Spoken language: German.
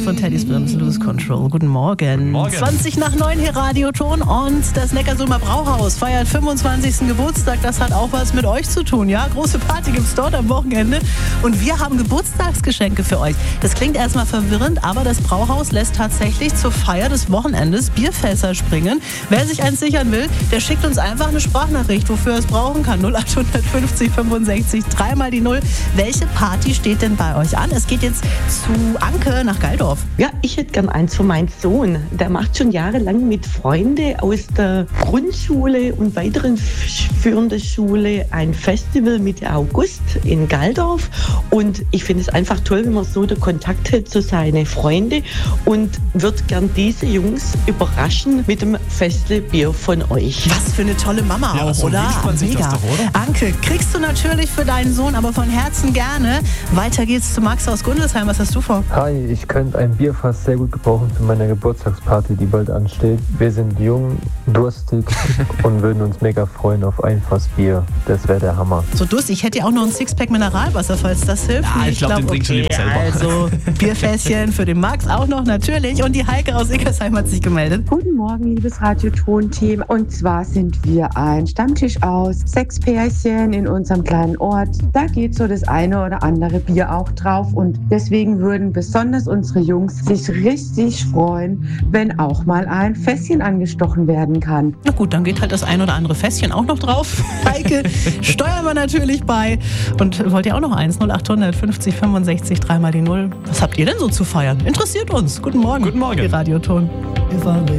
von Teddys Brims, Lose Control. Guten Morgen. 20 nach 9 hier Radioton und das Neckarsulmer Brauhaus feiert 25. Geburtstag. Das hat auch was mit euch zu tun, ja? Große Party gibt's dort am Wochenende und wir haben Geburtstagsgeschenke für euch. Das klingt erstmal verwirrend, aber das Brauhaus lässt tatsächlich zur Feier des Wochenendes Bierfässer springen. Wer sich eins sichern will, der schickt uns einfach eine Sprachnachricht, wofür er es brauchen kann. 0850 65 3 mal die 0. Welche Party steht denn bei euch an? Es geht jetzt zu Anke nach Geildorf. Ja, ich hätte gern eins für meinen Sohn. Der macht schon jahrelang mit Freunden aus der Grundschule und weiteren führenden Schule ein Festival Mitte August in Geildorf. Und ich finde es einfach toll, wenn man so den Kontakt hat zu seinen Freunden und würde gern diese Jungs überraschen mit dem Festbier von euch. Was für eine tolle Mama Ja, auch, so oder? wünscht man sich das doch, oder? Anke, kriegst du natürlich für deinen Sohn, aber von Herzen gerne. Weiter geht's zu Max aus Gundelsheim. Was hast du vor? Hi, ich könnte ein Bierfass sehr gut gebrauchen für meine Geburtstagsparty, die bald ansteht. Wir sind jung, durstig und würden uns mega freuen auf ein Fass Bier. Das wäre der Hammer. So durstig. Ich hätte ja auch noch ein Sixpack Mineralwasser, falls das hilft. Ja, ich glaub, den trinkst du lieber selber. Also Bierfässchen für den Max auch noch natürlich. Und die Heike aus Ickersheim hat sich gemeldet. Guten Morgen, liebes Radioton-Team. Und zwar sind wir ein Stammtisch aus 6 Pärchen in unserem kleinen Ort. Da geht so das eine oder andere Bier auch drauf. Und deswegen würden besonders unsere Jungs sich richtig freuen, wenn auch mal ein Fässchen angestochen werden kann. Na gut, dann geht halt das ein oder andere Fässchen auch noch drauf. Heike, steuern wir natürlich bei. Und wollt ihr auch noch eins? 0850 65 3 mal die 0. Was habt ihr denn so zu feiern? Interessiert uns. Guten Morgen. Guten Morgen. Die Radioton. Wir fahren